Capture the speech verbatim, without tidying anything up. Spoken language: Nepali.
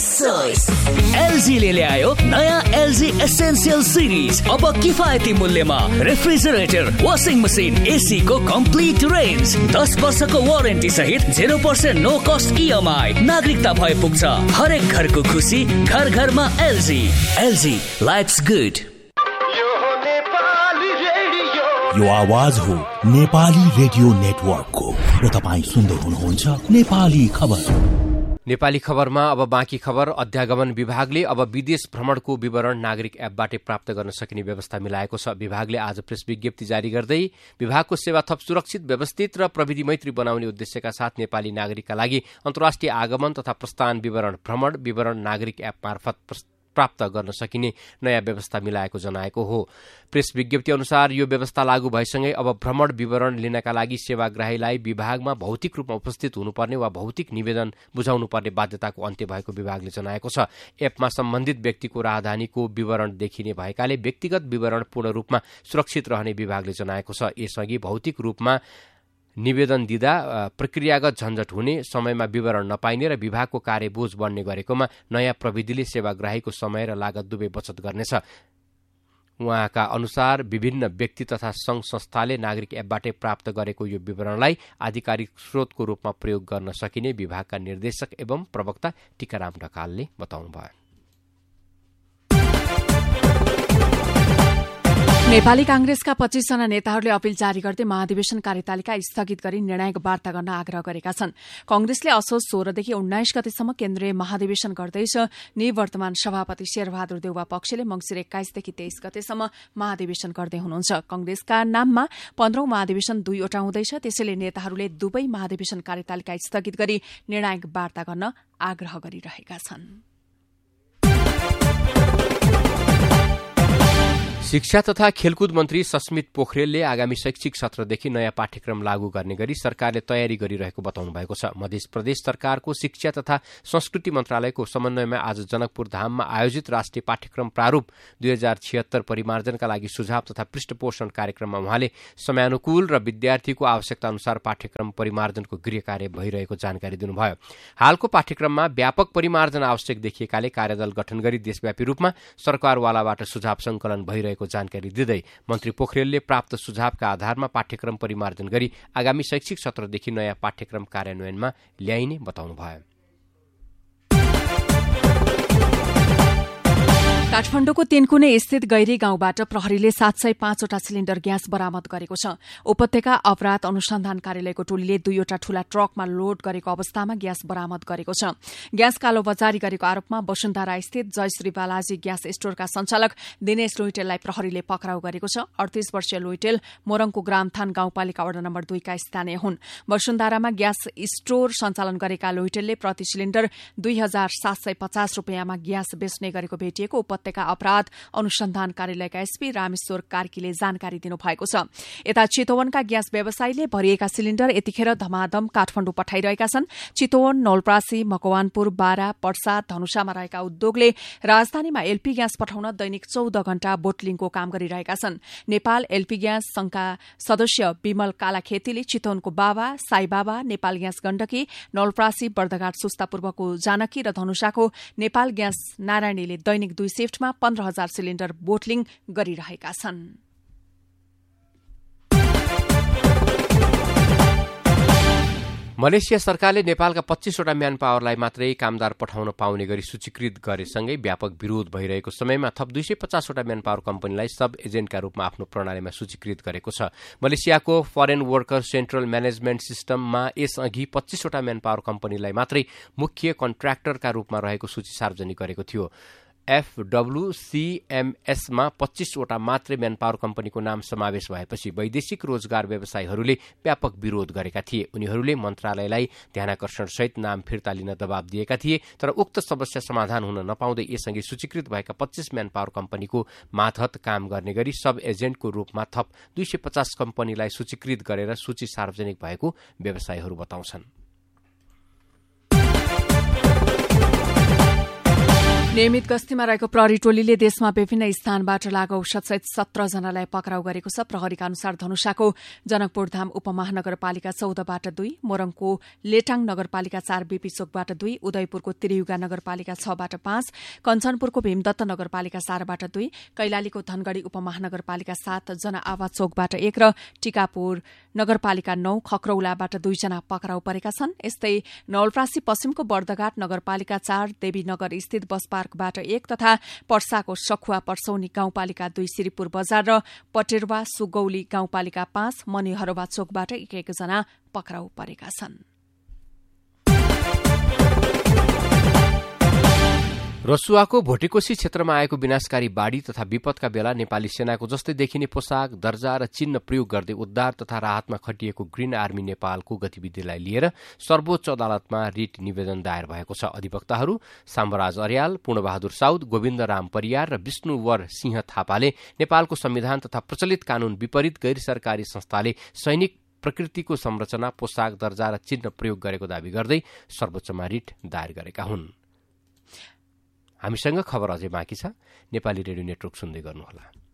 एलजीले ल्यायो नयाँ एलजी एसेन्शियल सिरिज। अब किफायती मूल्यमा रेफ्रिजरेटर, वाशिङ मसिन, एसी को कम्प्लिट रेन्ज, दस वर्षको वारेन्टी सहित zero percent no cost EMI. नागरिकता भए पुग्छ। हरेक घरको खुसी, घर घरमा एलजी। LG lives good. यो आवाज हो नेपाली रेडियो नेटवर्कको र तपाईँ सुन्दै हुनुहुन्छ नेपाली खबर। नेपाली खबरमा अब बाँकी खबर। अध्यागमन विभागले अब विदेश भ्रमणको विवरण नागरिक एपबाटै प्राप्त गर्न सकिने व्यवस्था मिलाएको छ। विभागले आज प्रेस विज्ञप्ति जारी गर्दै विभागको सेवा थप सुरक्षित, व्यवस्थित र प्रविधि मैत्री बनाउने उद्देश्यका साथ नेपाली नागरिकका लागि अन्तर्राष्ट्रिय आगमन तथा प्रस्थान विवरण, भ्रमण विवरण नागरिक एप मार्फत प्राप्त गर्न सकिने नयाँ व्यवस्था मिलाएको जनाएको हो। प्रेस विज्ञप्ति अनुसार यो व्यवस्था लागू भएसँगै अब भ्रमण विवरण लिनका लागि सेवाग्राहीलाई विभागमा भौतिक रूपमा उपस्थित हुनुपर्ने वा भौतिक निवेदन बुझाउनुपर्ने बाध्यताको अन्त्य भएको विभागले जनाएको छ। एपमा सम्बन्धित व्यक्तिको राजधानीको विवरण देखिने भएकाले व्यक्तिगत विवरण पूर्ण रूपमा सुरक्षित रहने विभागले जनाएको छ। यसअघि भौतिक रूपमा निवेदन दिँदा प्रक्रियागत झन्झट हुने, समयमा विवरण नपाइने र विभागको कार्यबोझ बढ्ने गरेकोमा नयाँ प्रविधिले सेवाग्राहीको समय र लागत दुवै बचत गर्नेछ। उहाँका अनुसार विभिन्न व्यक्ति तथा संघ संस्थाले नागरिक एपबाटै प्राप्त गरेको यो विवरणलाई आधिकारिक स्रोतको रूपमा प्रयोग गर्न सकिने विभागका निर्देशक एवं प्रवक्ता टीकाराम ढकालले बताउनुभयो। नेपाली कांग्रेसका पच्चीस जना नेताहरूले अपील जारी गर्दै महाधिवेशन कार्यतालिका स्थगित गरी निर्णायक वार्ता गर्न आग्रह गरेका छन्। कांग्रेसले असोज सोह्रदेखि उन्नाइस गतेसम्म केन्द्रीय महाधिवेशन गर्दैछ। निवर्तमान सभापति शेरबहादुर देउवा पक्षले मंगिर एक्काइसदेखि तेइस गतेसम्म महाधिवेशन गर्दै हुनुहुन्छ। कांग्रेसका नाममा पन्ध्रौं महाधिवेशन दुईवटा हुँदैछ। त्यसैले नेताहरूले दुवै महाधिवेशन कार्यतालिका स्थगित गरी निर्णायक वार्ता गर्न आग्रह गरिरहेका छन्। शिक्षा तथा खेलकुद मन्त्री सस्मित पोखरेलले आगामी शैक्षिक सत्रदेखि नयाँ पाठ्यक्रम लागू गर्ने गरी सरकारले तयारी गरिरहेको बताउनु भएको छ। मध्य प्रदेश सरकारको शिक्षा तथा संस्कृति मन्त्रालयको समन्वयमा आज जनकपुर धाममा आयोजित राष्ट्रिय पाठ्यक्रम प्रारूप दुई हजार छिहत्तर परिमार्जनका लागि सुझाव तथा पृष्ठपोषण कार्यक्रममा उहाँले समयानुकूल र विद्यार्थीको आवश्यकता अनुसार पाठ्यक्रम परिमार्जनको गृह कार्य भइरहेको जानकारी दिनुभयो। हालको पाठ्यक्रममा व्यापक परिमार्जन आवश्यक देखिएकाले कार्यदल गठन गरी देशव्यापी रूपमा सरकारवालाबाट सुझाव संकलन भइरहेको जानकारी दिँदै मन्त्री पोखरेलले प्राप्त सुझावका आधारमा पाठ्यक्रम परिमार्जन गरी आगामी शैक्षिक सत्रदेखि नयाँ पाठ्यक्रम कार्यान्वयनमा ल्याइने बताउनुभयो। काठमाडौँको तीनकुने स्थित गैरी गाउँबाट प्रहरीले सात सय पाँचवटा सिलिण्डर ग्यास बरामद गरेको छ। उपत्यका अपराध अनुसन्धान कार्यालयको टोलीले दुईवटा ठूला ट्रकमा लोड गरेको अवस्थामा ग्यास बरामद गरेको छ। ग्यास कालोबजारी गरेको आरोपमा वसुन्धरा स्थित जयश्री बालाजी ग्यास स्टोरका सञ्चालक दिनेश लोइटेललाई प्रहरीले पक्राउ गरेको छ। अडतीस वर्षीय लोइटेल मोरङको ग्रामथान गाउँपालिका वडा नम्बर दुईका स्थानीय हुन्। वसुन्धरामा ग्यास स्टोर सञ्चालन गरेका लोइटेलले प्रति सिलिण्डर दुई हजार सात सय पचास रूपियाँमा ग्यास बेच्ने गरेको भेटिएको उपत्यका अपराध अनुसन्धान कार्यालयका एसपी रामेश्वर कार्कीले जानकारी दिनुभएको छ। यता चितवनका ग्यास व्यवसायीले भरिएका सिलिण्डर यतिखेर धमाधम काठमाडौँ पठाइरहेका छन्। चितवन, नौलप्रासी, मकवानपुर, बारा, पर्सा, धनुषामा रहेका उद्योगले राजधानीमा एलपी ग्यास पठाउन दैनिक चौध घण्टा बोटलिङको काम गरिरहेका छन्। नेपाल एलपी ग्यास संघका सदस्य विमल कालाखेतीले चितवनको बाबा, साई बाबा, नेपाल ग्यास गण्डकी, नौलप्रासी, बर्दघाट सुस्तापूर्वको जानकी र धनुषाको नेपाल ग्यास नारायणीले दैनिक दुई शिफ्टमा पन्ध्र हजार सिलिण्डर बोटलिङ गरिरहेका छन्। मलेसिया सरकारले नेपालका पच्चीसवटा म्यान पावरलाई मात्रै कामदार पठाउन पाउने गरी सूचीकृत गरेसँगै व्यापक विरोध भइरहेको समयमा थप दुई सय पचासवटा म्यान पावर कम्पनीलाई सब एजेन्टका रूपमा आफ्नो प्रणालीमा सूचीकृत गरेको छ। मलेसियाको फरेन वर्कर सेन्ट्रल म्यानेजमेन्ट सिस्टममा यसअघि पच्चीसवटा म्यान पावर कम्पनीलाई मात्रै मुख्य कन्ट्र्याक्टरका रूपमा रहेको सूची सार्वजनिक गरेको थियो। एफडब्ल्यूसीएमएसमा पच्चीसवटा मात्रै म्यान पावर कम्पनीको नाम समावेश भएपछि वैदेशिक रोजगार व्यवसायीहरूले व्यापक विरोध गरेका थिए। उनीहरूले मन्त्रालयलाई ध्यानाकर्षण सहित नाम फिर्ता लिन दबाव दिएका थिए। तर उक्त समस्या समाधान हुन नपाउँदै यसअघि सूचीकृत भएका पच्चीस म्यान पावर कम्पनीको मातहत काम गर्ने गरी सब एजेन्टको रूपमा थप दुई सय पचास कम्पनीलाई सूचीकृत गरेर सूची सार्वजनिक भएको व्यवसायीहरू बताउँछन्। नियमित गस्तीमा रहेको प्रहरी टोलीले देशमा विभिन्न स्थानबाट लागू औषधसहित सत्र जनालाई पक्राउ गरेको छ। प्रहरीका अनुसार धनुषाको जनकपुरधाम उपमहानगरपालिका चौधबाट दुई, मोरङको लेटाङ नगरपालिका चार बीपी चोकबाट दुई, उदयपुरको त्रियुगा नगरपालिका छबाट पाँच, कञ्चनपुरको भीमदत्त नगरपालिका चारबाट दुई, कैलालीको धनगढ़ी उपमहानगरपालिका सात, जनआवाज चोकबाट एक र टिकापुर नगरपालिका नौ, खक्रौलाबाट दुईजना पक्राउ परेका छन्। यस्तै नवलप्रासी पश्चिमको बर्दघाट नगरपालिका चार, देवीनगर स्थित बस पार्कबाट एक तथा पर्साको सखुवा पर्सौनी गाउँपालिका दुई, श्रीपुर बजार र पटेरवा सुगौली गाउँपालिका पाँच, मनिहरवा चोकबाट एक एकजना पक्राउ परेका छन्। रसुवाको भोटेकोशी क्षेत्रमा आएको विनाशकारी बाढ़ी तथा विपदका बेला नेपाली सेनाको जस्तै देखिने पोसाक, दर्जा र चिन्ह प्रयोग गर्दै उद्धार तथा राहतमा खटिएको ग्रीन आर्मी नेपालको गतिविधिलाई लिएर सर्वोच्च अदालतमा रिट निवेदन दायर भएको छ। अधिवक्ताहरू साम्बराज अर्याल, पूर्णबहादुर साउद, गोविन्द राम परियार र विष्णुवर सिंह थापाले नेपालको संविधान तथा प्रचलित कानून विपरीत गैर सरकारी संस्थाले सैनिक प्रकृतिको संरचना, पोसाक, दर्जा र चिन्ह प्रयोग गरेको दावी गर्दै सर्वोच्चमा रिट दायर गरेका हुन्। हामीसँग खबर अझै बाँकी छ। नेपाली रेडियो नेटवर्क सुन्दै गर्नुहोला।